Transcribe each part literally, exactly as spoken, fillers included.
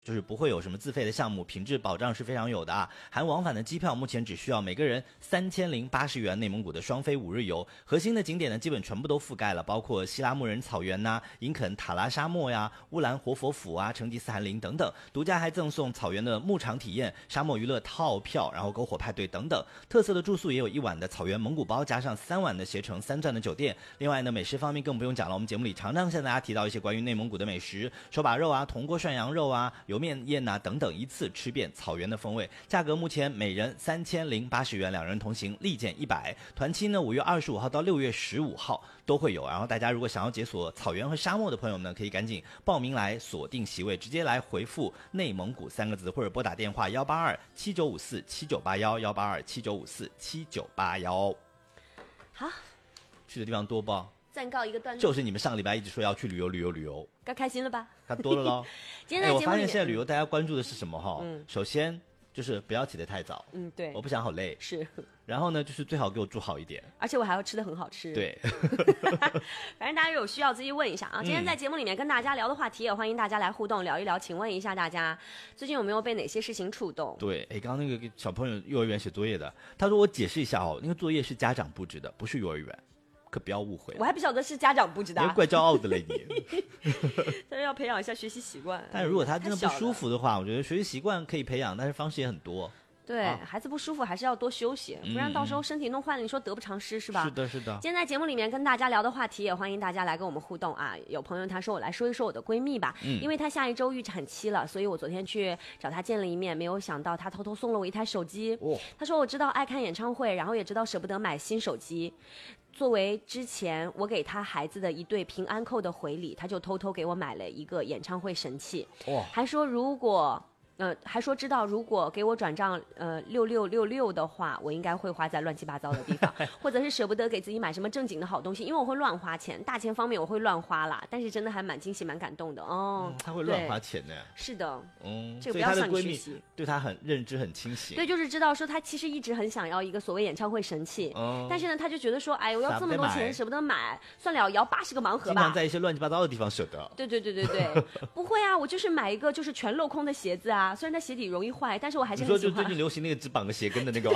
就是不会有什么自费的项目，品质保障是非常有的啊。含往返的机票，目前只需要每个人三千零八十元，内蒙古的双飞五日游，核心的景点呢基本全部都覆盖了，包括希拉木仁草原呐、隐肯塔拉沙漠呀、乌兰活佛府啊、成吉思汗陵等等。独家还赠送草原的牧场体验、沙漠娱乐套票，然后篝火派对等等。特色的住宿也有一晚的草原蒙古包，加上三晚的携程三钻的酒店。另外呢，美食方面更不用讲了，我们节目里常常向大家提到一些关于内蒙古的美食，手把肉啊、铜锅涮羊肉啊、油面宴呐、啊、等等，一次吃遍草原的风味。价格目前每人三千零八十元，两人同行立减一百。团期呢，五月二十五号到六月十五号都会有。然后大家如果想要解锁草原和沙漠的朋友呢，可以赶紧报名来锁定席位，直接来回复内蒙古三个字，或者拨打电话幺八二七九五四七九八幺幺八二七九五四七九八幺。 好， 去的地方多不？ 暂告一个段落。 就是你们上个礼拜一直说要去旅游旅游旅游， 该开心了吧？ 看多了咯。 今天在节目里面、 哎、我发现现在旅游大家关注的是什么哈？ 嗯， 首先就是不要起得太早， 嗯，对， 我不想好累， 是。 然后呢，就是最好给我住好一点， 而且我还要吃的很好吃。 对， 反正大家有需要自己问一下啊。今天在节目里面跟大家聊的话题，也欢迎大家来互动聊一聊。请问一下大家，最近有没有被哪些事情触动？ 对，哎，刚刚那个小朋友幼儿园写作业的，他说我解释一下哦，那个作业是家长布置的，不是幼儿园。可不要误会， 我还不晓得是家长布置的、啊， 你怪骄傲的嘞你。 但是要培养一下学习习惯。 但是如果他真的不舒服的话，我觉得学习习惯可以培养，但是方式也很多。 对、啊，孩子不舒服还是要多休息，不然到时候身体弄坏了，你说得不偿失是吧？ 是的，是的。 今天在节目里面跟大家聊的话题，也欢迎大家来跟我们互动啊。有朋友他说我来说一说我的闺蜜吧，嗯、因为她下一周预产期了，所以我昨天去找她见了一面，没有想到她偷偷送了我一台手机。哦，她说我知道爱看演唱会，然后也知道舍不得买新手机。作为之前我给他孩子的一对平安扣的回礼，他就偷偷给我买了一个演唱会神器，哦、还说如果呃，还说知道如果给我转账呃六六六六的话，我应该会花在乱七八糟的地方，或者是舍不得给自己买什么正经的好东西，因为我会乱花钱，大钱方面我会乱花啦，但是真的还蛮惊喜蛮感动的哦、嗯。 他会乱花钱的， 是的， 嗯， 这个不要向你学习。 所以她的闺蜜对她很认知很清晰， 对，就是知道说她其实一直很想要一个所谓演唱会神器，嗯、但是呢，她就觉得说，哎，我要这么多钱舍不得买，算了，摇八十个盲盒吧。经常在一些乱七八糟的地方舍得。 对对对对对，不会啊，我就是买一个就是全镂空的鞋子啊，虽然它鞋底容易坏，但是我还是很喜欢。 你说就最近流行那个只绑个鞋跟的那个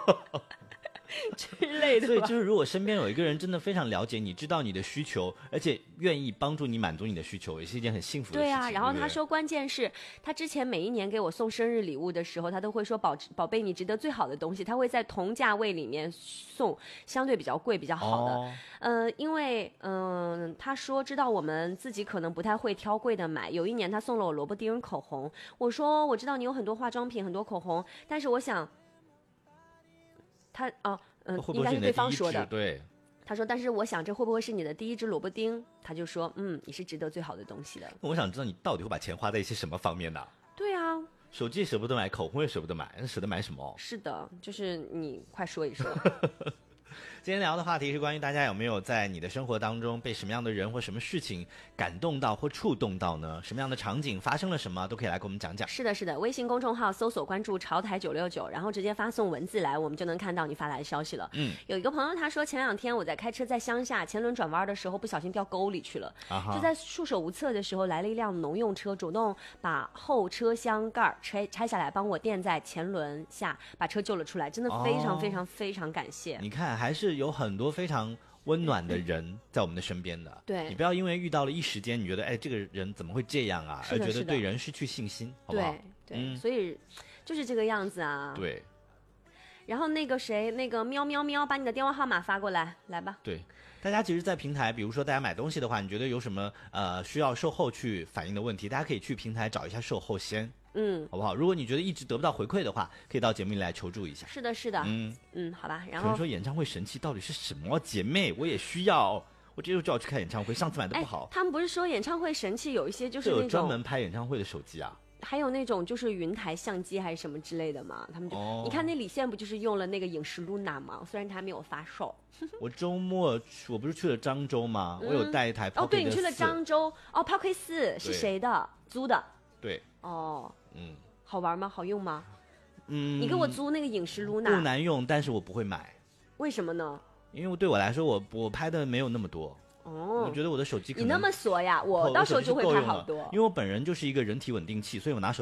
之类的。 所以就是如果身边有一个人真的非常了解你，知道你的需求，而且愿意帮助你满足你的需求，也是一件很幸福的事情。 对啊，然后他说关键是他之前每一年给我送生日礼物的时候，他都会说宝宝贝你值得最好的东西，他会在同价位里面送相对比较贵比较好的。哦、呃因为嗯、呃、他说知道我们自己可能不太会挑贵的买，有一年他送了我萝卜丁口红，我说我知道你有很多化妆品很多口红，但是我想他哦嗯、呃、应该是对方说的， 对， 他说但是我想这会不会是你的第一支萝卜丁，他就说嗯你是值得最好的东西的。 我想知道你到底会把钱花在一些什么方面呢？ 对啊， 手机舍不得买，口红也舍不得买，那舍得买什么？ 是的，就是你快说一说。 今天聊的话题是关于大家有没有在你的生活当中被什么样的人或什么事情感动到或触动到呢？什么样的场景发生了什么都可以来跟我们讲讲。 是的是的，微信公众号搜索关注潮台九六九，然后直接发送文字来，我们就能看到你发来的消息了。嗯，有一个朋友他说前两天我在开车在乡下前轮转弯的时候不小心掉沟里去了，啊、就在束手无策的时候来了一辆农用车，主动把后车厢盖拆拆下来帮我垫在前轮下，把车救了出来，真的非常非常非常感谢。 哦、你看还是有很多非常温暖的人在我们的身边的， 对， 你不要因为遇到了一时间你觉得哎这个人怎么会这样啊，而觉得对人失去信心，好不好？ 对对、嗯，所以就是这个样子啊。 对。 然后那个谁，那个喵喵喵，把你的电话号码发过来，来吧。 对，大家其实，在平台，比如说大家买东西的话，你觉得有什么呃需要售后去反映的问题，大家可以去平台找一下售后先。嗯，好不好？如果你觉得一直得不到回馈的话，可以到节目里来求助一下。 是的，是的，嗯嗯，好吧。然后有人说演唱会神器到底是什么？姐妹，我也需要，我这就要去看演唱会。上次买的不好。 他们不是说演唱会神器有一些就是那种有专门拍演唱会的手机啊？ 还有那种就是云台相机还是什么之类的嘛？他们就、哦、你看那李现不就是用了那个影视 Luna 吗？虽然他还没有发售。 我周末我不是去了漳州吗？嗯、我有带一台 Pocket 四。 哦，对，你去了漳州哦 ，Pocket 四是谁的？租的。 对。 哦。嗯。好玩吗？好用吗？ 嗯， 你给我租那个影视 Luna 不难用，但是我不会买。 为什么呢？ 因为对我来说，我我拍的没有那么多。 哦， 我觉得我的手机可能你那么锁呀，我到时候就会拍好多。 因为我本人就是一个人体稳定器，所以我拿手